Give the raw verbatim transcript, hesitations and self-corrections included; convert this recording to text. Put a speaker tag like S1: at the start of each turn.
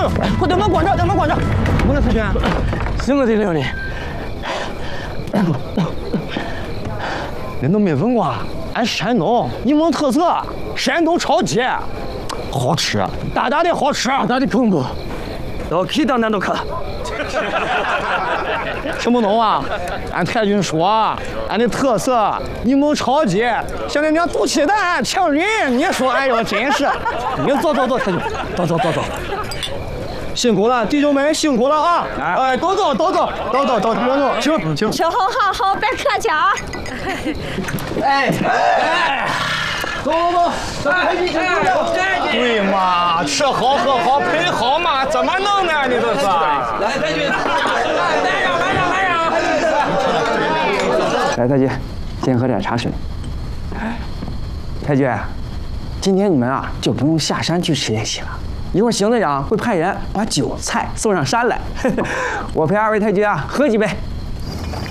S1: 走，快等门关着，等门关着。怎么了，太君？
S2: 是我的料理。
S1: 人都没问过，俺山东柠檬特色，山东炒鸡，好吃，大大的好吃，
S2: 大大的澎湃。
S1: 都可以当南都客。听不懂啊？俺太君说，俺的特色柠檬炒鸡，像那娘煮鸡蛋呛人，你说，哎呦，真是。你走走走，太君，走走走走。辛苦了，弟兄们辛苦了啊！哎，都走都走都走都走，请请。
S3: 吃好好好，别客气啊！
S1: 哎哎，走走走，哎，对嘛，吃好喝好陪好嘛，怎么弄呢？你这是？来，太君，来上来上来上！
S2: 来，太君，先喝点茶水。太君，今天你们啊就不用下山去吃宴席了。一会儿邢队长会派人把酒菜送上山来，我陪二位太君啊喝几杯。